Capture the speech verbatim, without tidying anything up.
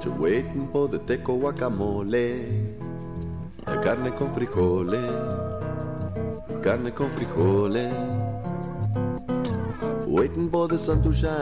Just waiting for the teco guacamole. Carne con frijoles, carne con frijoles. Waiting for the sun to shine